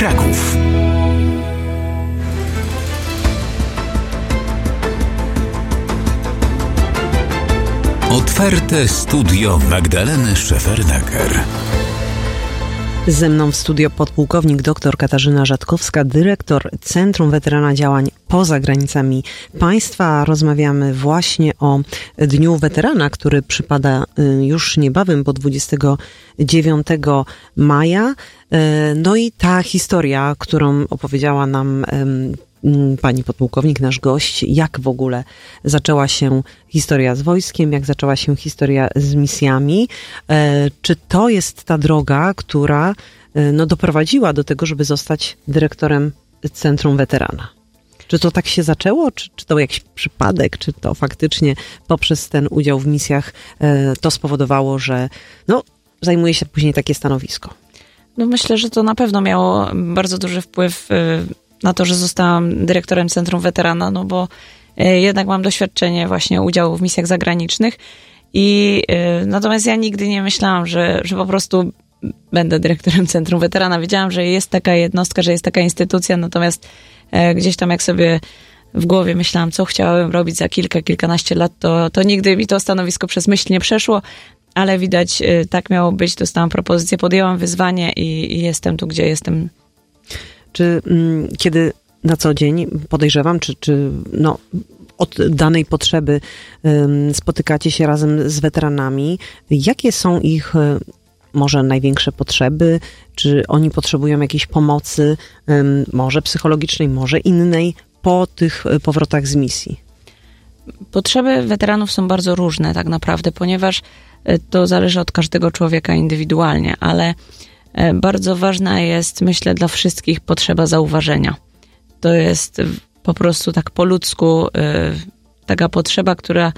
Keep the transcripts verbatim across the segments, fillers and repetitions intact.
Kraków. Otwarte studio Magdaleny Szefernaker. Ze mną w studio podpułkownik dr Katarzyna Rzadkowska, dyrektor Centrum Weterana Działań Poza Granicami Państwa. Rozmawiamy właśnie o Dniu Weterana, który przypada już niebawem, bo dwudziestego dziewiątego maja. No i ta historia, którą opowiedziała nam pani podpułkownik, nasz gość, jak w ogóle zaczęła się historia z wojskiem, jak zaczęła się historia z misjami. Czy to jest ta droga, która no, doprowadziła do tego, żeby zostać dyrektorem Centrum Weterana? Czy to tak się zaczęło? Czy, czy to jakiś przypadek? Czy to faktycznie poprzez ten udział w misjach to spowodowało, że no, zajmuje się później takie stanowisko? No myślę, że to na pewno miało bardzo duży wpływ na to, że zostałam dyrektorem Centrum Weterana, no bo jednak mam doświadczenie właśnie udziału w misjach zagranicznych i natomiast ja nigdy nie myślałam, że, że po prostu będę dyrektorem Centrum Weterana. Wiedziałam, że jest taka jednostka, że jest taka instytucja, natomiast gdzieś tam jak sobie w głowie myślałam, co chciałabym robić za kilka, kilkanaście lat, to, to nigdy mi to stanowisko przez myśl nie przeszło, ale widać, tak miało być. Dostałam propozycję, podjęłam wyzwanie i, i jestem tu, gdzie jestem. Czy m, kiedy na co dzień, podejrzewam, czy, czy no, od danej potrzeby um, spotykacie się razem z weteranami, jakie są ich um, może największe potrzeby? Czy oni potrzebują jakiejś pomocy, um, może psychologicznej, może innej, po tych powrotach z misji? Potrzeby weteranów są bardzo różne tak naprawdę, ponieważ to zależy od każdego człowieka indywidualnie, ale bardzo ważna jest, myślę, dla wszystkich potrzeba zauważenia. To jest po prostu tak po ludzku taka potrzeba, która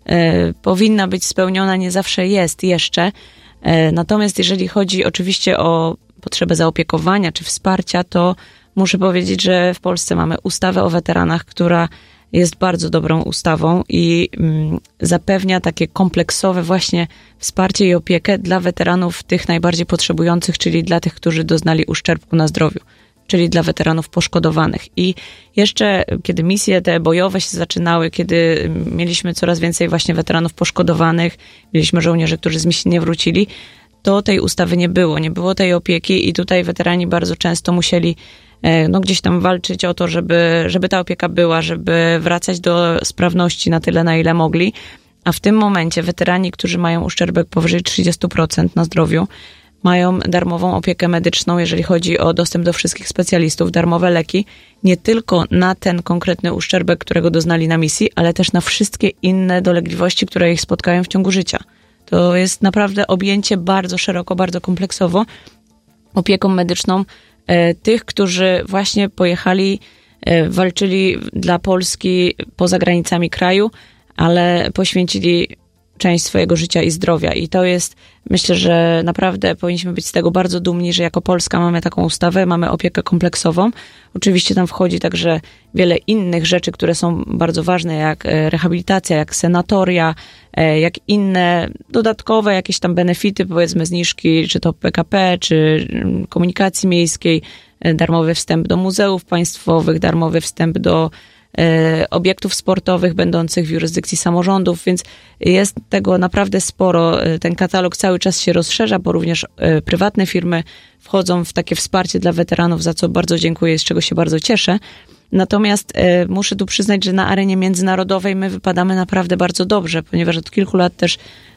powinna być spełniona, nie zawsze jest jeszcze. Natomiast jeżeli chodzi oczywiście o potrzebę zaopiekowania czy wsparcia, to muszę powiedzieć, że w Polsce mamy ustawę o weteranach, która jest bardzo dobrą ustawą i mm, zapewnia takie kompleksowe właśnie wsparcie i opiekę dla weteranów tych najbardziej potrzebujących, czyli dla tych, którzy doznali uszczerbku na zdrowiu, czyli dla weteranów poszkodowanych. I jeszcze kiedy misje te bojowe się zaczynały, kiedy mieliśmy coraz więcej właśnie weteranów poszkodowanych, mieliśmy żołnierzy, którzy z misji nie wrócili, to tej ustawy nie było, nie było tej opieki i tutaj weterani bardzo często musieli no gdzieś tam walczyć o to, żeby, żeby ta opieka była, żeby wracać do sprawności na tyle, na ile mogli. A w tym momencie weterani, którzy mają uszczerbek powyżej trzydzieści procent na zdrowiu, mają darmową opiekę medyczną, jeżeli chodzi o dostęp do wszystkich specjalistów, darmowe leki, nie tylko na ten konkretny uszczerbek, którego doznali na misji, ale też na wszystkie inne dolegliwości, które ich spotkają w ciągu życia. To jest naprawdę objęcie bardzo szeroko, bardzo kompleksowo opieką medyczną tych, którzy właśnie pojechali, walczyli dla Polski poza granicami kraju, ale poświęcili część swojego życia i zdrowia. I to jest, myślę, że naprawdę powinniśmy być z tego bardzo dumni, że jako Polska mamy taką ustawę, mamy opiekę kompleksową. Oczywiście tam wchodzi także wiele innych rzeczy, które są bardzo ważne, jak rehabilitacja, jak senatoria, jak inne dodatkowe jakieś tam benefity, powiedzmy zniżki, czy to P K P, czy komunikacji miejskiej, darmowy wstęp do muzeów państwowych, darmowy wstęp do obiektów sportowych będących w jurysdykcji samorządów, więc jest tego naprawdę sporo. Ten katalog cały czas się rozszerza, bo również prywatne firmy wchodzą w takie wsparcie dla weteranów, za co bardzo dziękuję, z czego się bardzo cieszę. Natomiast e, muszę tu przyznać, że na arenie międzynarodowej my wypadamy naprawdę bardzo dobrze, ponieważ od kilku lat też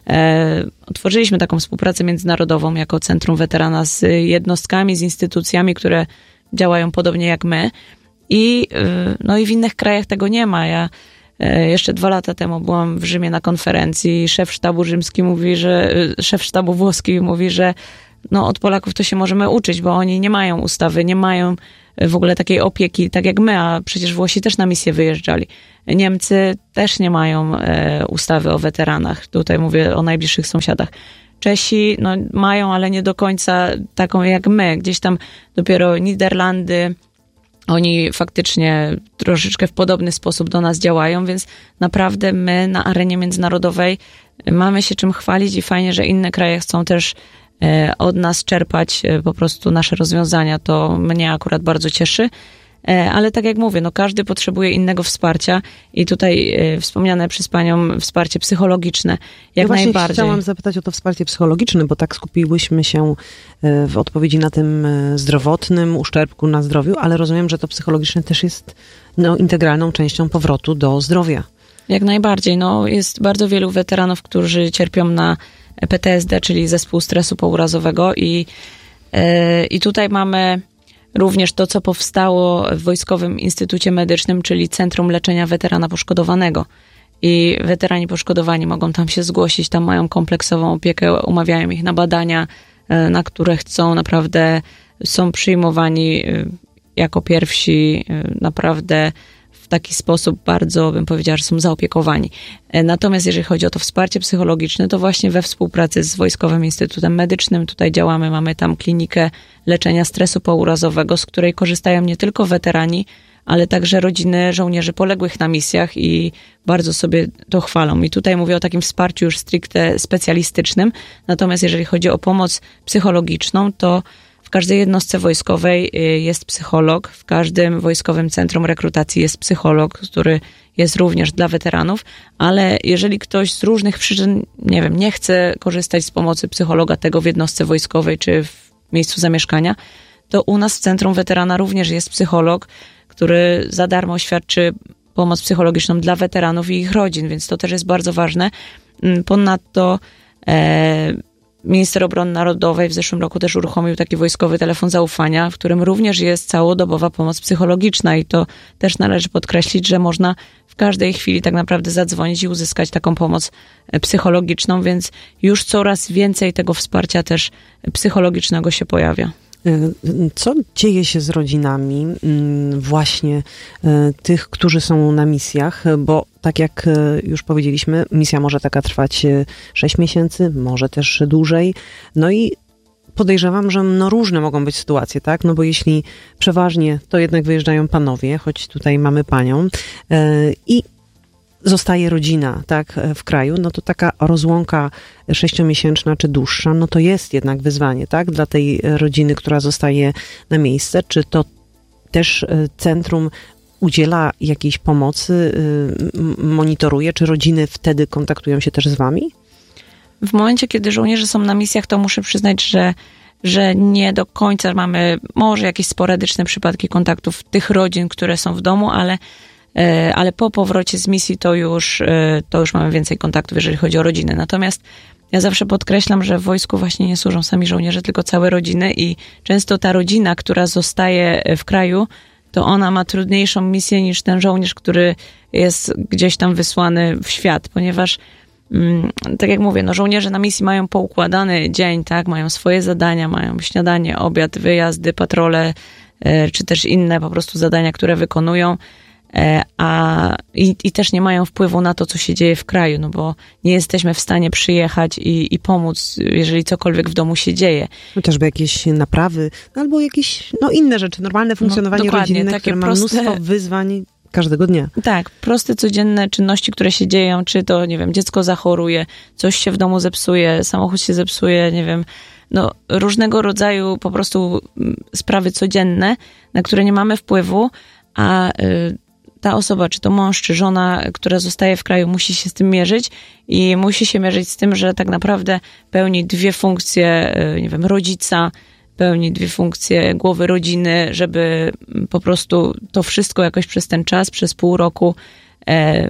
e, otworzyliśmy taką współpracę międzynarodową jako Centrum Weterana z jednostkami, z instytucjami, które działają podobnie jak my. I, e, no i w innych krajach tego nie ma. Ja e, jeszcze dwa lata temu byłam w Rzymie na konferencji i szef sztabu rzymski mówi, że e, szef sztabu włoski mówi, że no od Polaków to się możemy uczyć, bo oni nie mają ustawy, nie mają w ogóle takiej opieki, tak jak my, a przecież Włosi też na misję wyjeżdżali. Niemcy też nie mają e, ustawy o weteranach. Tutaj mówię o najbliższych sąsiadach. Czesi no, mają, ale nie do końca taką jak my. Gdzieś tam dopiero Niderlandy, oni faktycznie troszeczkę w podobny sposób do nas działają, więc naprawdę my na arenie międzynarodowej mamy się czym chwalić i fajnie, że inne kraje chcą też od nas czerpać po prostu nasze rozwiązania. To mnie akurat bardzo cieszy. Ale tak jak mówię, no każdy potrzebuje innego wsparcia i tutaj wspomniane przez panią wsparcie psychologiczne jak ja właśnie najbardziej. Chciałam zapytać o to wsparcie psychologiczne, bo tak skupiłyśmy się w odpowiedzi na tym zdrowotnym uszczerbku na zdrowiu, ale rozumiem, że to psychologiczne też jest no, integralną częścią powrotu do zdrowia. Jak najbardziej. No, jest bardzo wielu weteranów, którzy cierpią na P T S D, czyli zespół stresu pourazowego i, yy, i tutaj mamy również to, co powstało w Wojskowym Instytucie Medycznym, czyli Centrum Leczenia Weterana Poszkodowanego. I weterani poszkodowani mogą tam się zgłosić, tam mają kompleksową opiekę, umawiają ich na badania, na które chcą, naprawdę są przyjmowani jako pierwsi, naprawdę w taki sposób bardzo, bym powiedziała, że są zaopiekowani. Natomiast jeżeli chodzi o to wsparcie psychologiczne, to właśnie we współpracy z Wojskowym Instytutem Medycznym tutaj działamy, mamy tam klinikę leczenia stresu pourazowego, z której korzystają nie tylko weterani, ale także rodziny żołnierzy poległych na misjach i bardzo sobie to chwalą. I tutaj mówię o takim wsparciu już stricte specjalistycznym. Natomiast jeżeli chodzi o pomoc psychologiczną, to w każdej jednostce wojskowej jest psycholog, w każdym wojskowym centrum rekrutacji jest psycholog, który jest również dla weteranów, ale jeżeli ktoś z różnych przyczyn, nie wiem, nie chce korzystać z pomocy psychologa tego w jednostce wojskowej czy w miejscu zamieszkania, to u nas w Centrum Weterana również jest psycholog, który za darmo świadczy pomoc psychologiczną dla weteranów i ich rodzin, więc to też jest bardzo ważne. Ponadto e, Minister Obrony Narodowej w zeszłym roku też uruchomił taki wojskowy telefon zaufania, w którym również jest całodobowa pomoc psychologiczna i to też należy podkreślić, że można w każdej chwili tak naprawdę zadzwonić i uzyskać taką pomoc psychologiczną, więc już coraz więcej tego wsparcia też psychologicznego się pojawia. Co dzieje się z rodzinami właśnie tych, którzy są na misjach? Bo tak jak już powiedzieliśmy, misja może taka trwać sześć miesięcy, może też dłużej. No i podejrzewam, że no różne mogą być sytuacje, tak? No bo jeśli przeważnie to jednak wyjeżdżają panowie, choć tutaj mamy panią, i zostaje rodzina, tak, w kraju, no to taka rozłąka sześciomiesięczna czy dłuższa, no to jest jednak wyzwanie, tak, dla tej rodziny, która zostaje na miejsce. Czy to też centrum udziela jakiejś pomocy, monitoruje, czy rodziny wtedy kontaktują się też z wami? W momencie, kiedy żołnierze są na misjach, to muszę przyznać, że że nie do końca mamy, może jakieś sporadyczne przypadki kontaktów tych rodzin, które są w domu, ale ale po powrocie z misji to już, to już mamy więcej kontaktów, jeżeli chodzi o rodziny. Natomiast ja zawsze podkreślam, że w wojsku właśnie nie służą sami żołnierze, tylko całe rodziny i często ta rodzina, która zostaje w kraju, to ona ma trudniejszą misję niż ten żołnierz, który jest gdzieś tam wysłany w świat, ponieważ tak jak mówię, no żołnierze na misji mają poukładany dzień, tak, mają swoje zadania, mają śniadanie, obiad, wyjazdy, patrole, czy też inne po prostu zadania, które wykonują. A, i, i też nie mają wpływu na to, co się dzieje w kraju, no bo nie jesteśmy w stanie przyjechać i, i pomóc, jeżeli cokolwiek w domu się dzieje. Chociażby jakieś naprawy, albo jakieś no, inne rzeczy, normalne funkcjonowanie no, rodzinne, takie które ma proste, mnóstwo wyzwań każdego dnia. Tak, proste, codzienne czynności, które się dzieją, czy to, nie wiem, dziecko zachoruje, coś się w domu zepsuje, samochód się zepsuje, nie wiem, no różnego rodzaju po prostu sprawy codzienne, na które nie mamy wpływu, a y, ta osoba, czy to mąż, czy żona, która zostaje w kraju, musi się z tym mierzyć i musi się mierzyć z tym, że tak naprawdę pełni dwie funkcje, nie wiem, rodzica, pełni dwie funkcje głowy rodziny, żeby po prostu to wszystko jakoś przez ten czas, przez pół roku e,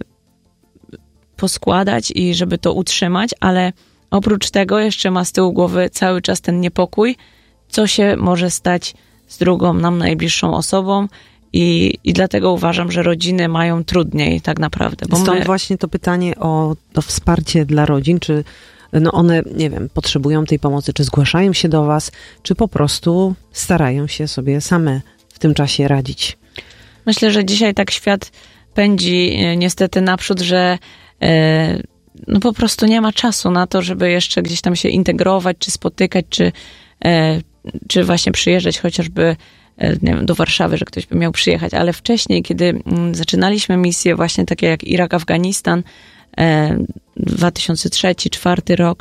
poskładać i żeby to utrzymać, ale oprócz tego jeszcze ma z tyłu głowy cały czas ten niepokój, co się może stać z drugą nam najbliższą osobą. I, I dlatego uważam, że rodziny mają trudniej tak naprawdę. Bo Stąd my... właśnie to pytanie o to wsparcie dla rodzin, czy no one, nie wiem, potrzebują tej pomocy, czy zgłaszają się do was, czy po prostu starają się sobie same w tym czasie radzić? Myślę, że dzisiaj tak świat pędzi niestety naprzód, że e, no po prostu nie ma czasu na to, żeby jeszcze gdzieś tam się integrować, czy spotykać, czy, e, czy właśnie przyjeżdżać chociażby nie wiem, do Warszawy, że ktoś by miał przyjechać, ale wcześniej, kiedy zaczynaliśmy misje właśnie takie jak Irak, Afganistan, dwa tysiące trzeci, dwa tysiące czwarty rok,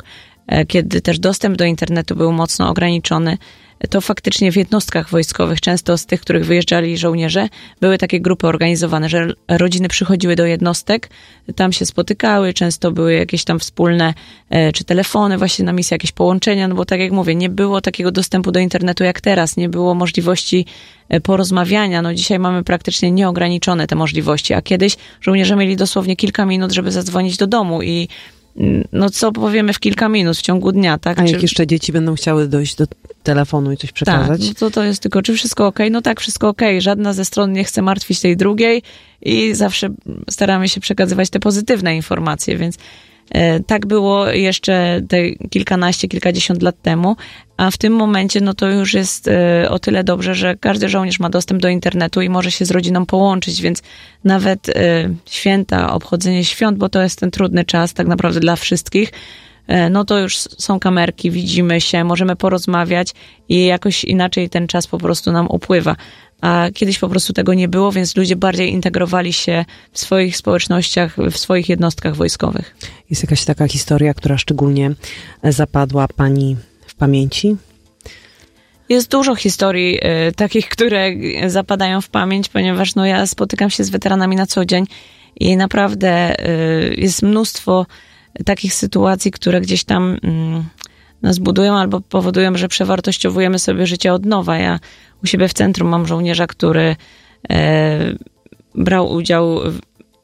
kiedy też dostęp do internetu był mocno ograniczony, to faktycznie w jednostkach wojskowych, często z tych, których wyjeżdżali żołnierze, były takie grupy organizowane, że rodziny przychodziły do jednostek, tam się spotykały, często były jakieś tam wspólne czy telefony właśnie na misję, jakieś połączenia, no bo tak jak mówię, nie było takiego dostępu do internetu jak teraz, nie było możliwości porozmawiania, no dzisiaj mamy praktycznie nieograniczone te możliwości, a kiedyś żołnierze mieli dosłownie kilka minut, żeby zadzwonić do domu i no co powiemy w kilka minut w ciągu dnia, tak? A jak czy... jeszcze dzieci będą chciały dojść do telefonu i coś przekazać? Tak, no to, to jest tylko, czy wszystko okej? No tak, wszystko okej. Żadna ze stron nie chce martwić tej drugiej i zawsze staramy się przekazywać te pozytywne informacje, więc e, tak było jeszcze te kilkanaście, kilkadziesiąt lat temu, a w tym momencie no to już jest e, o tyle dobrze, że każdy żołnierz ma dostęp do internetu i może się z rodziną połączyć, więc nawet e, święta, obchodzenie świąt, bo to jest ten trudny czas tak naprawdę dla wszystkich, no to już są kamerki, widzimy się, możemy porozmawiać i jakoś inaczej ten czas po prostu nam upływa. A kiedyś po prostu tego nie było, więc ludzie bardziej integrowali się w swoich społecznościach, w swoich jednostkach wojskowych. Jest jakaś taka historia, która szczególnie zapadła pani w pamięci? Jest dużo historii y, takich, które zapadają w pamięć, ponieważ no, ja spotykam się z weteranami na co dzień i naprawdę y, jest mnóstwo takich sytuacji, które gdzieś tam mm, nas budują albo powodują, że przewartościowujemy sobie życie od nowa. Ja u siebie w centrum mam żołnierza, który e, brał udział w,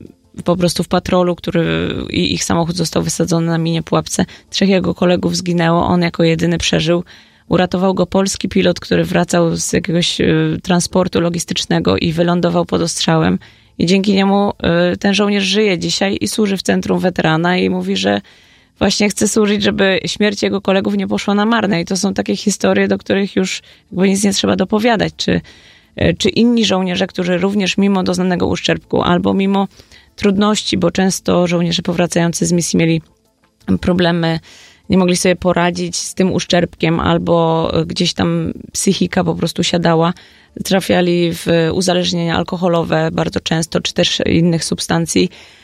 po prostu w patrolu, który i ich samochód został wysadzony na minie Pułapce. Trzech jego kolegów zginęło, on jako jedyny przeżył. Uratował go polski pilot, który wracał z jakiegoś y, transportu logistycznego i wylądował pod ostrzałem. I dzięki niemu y, ten żołnierz żyje dzisiaj i służy w centrum weterana i mówi, że właśnie chce służyć, żeby śmierć jego kolegów nie poszła na marne. I to są takie historie, do których już jakby nic nie trzeba dopowiadać. Czy, y, czy inni żołnierze, którzy również mimo doznanego uszczerbku albo mimo trudności, bo często żołnierze powracający z misji mieli problemy, nie mogli sobie poradzić z tym uszczerbkiem albo gdzieś tam psychika po prostu siadała, trafiali w uzależnienia alkoholowe bardzo często, czy też innych substancji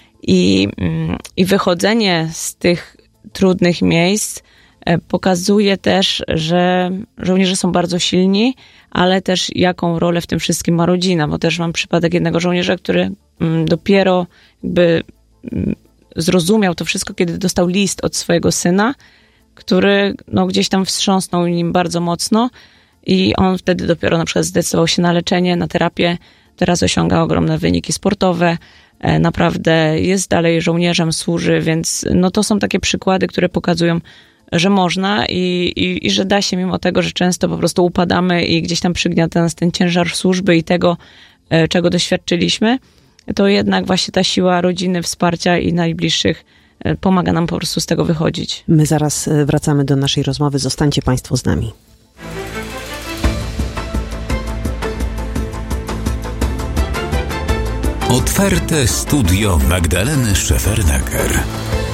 i, i wychodzenie z tych trudnych miejsc pokazuje też, że żołnierze są bardzo silni, ale też jaką rolę w tym wszystkim ma rodzina, bo też mam przypadek jednego żołnierza, który dopiero jakby zrozumiał to wszystko, kiedy dostał list od swojego syna, który no, gdzieś tam wstrząsnął nim bardzo mocno i on wtedy dopiero na przykład zdecydował się na leczenie, na terapię. Teraz osiąga ogromne wyniki sportowe, naprawdę jest dalej żołnierzem, służy, więc no, to są takie przykłady, które pokazują, że można i, i, i że da się, mimo tego, że często po prostu upadamy i gdzieś tam przygniata nas ten ciężar służby i tego, czego doświadczyliśmy, to jednak właśnie ta siła rodziny, wsparcia i najbliższych pomaga nam po prostu z tego wychodzić. My zaraz wracamy do naszej rozmowy. Zostańcie Państwo z nami. Otwarte studio Magdaleny Szefernaker.